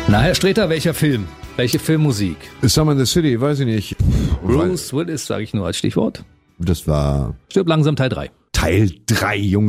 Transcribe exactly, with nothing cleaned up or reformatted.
Na, Herr Streter, welcher Film? Welche Filmmusik? Summer in the City, weiß ich nicht. Bruce Willis, sage ich nur als Stichwort. Das war Stirb langsam Teil drei. Teil drei, Junge.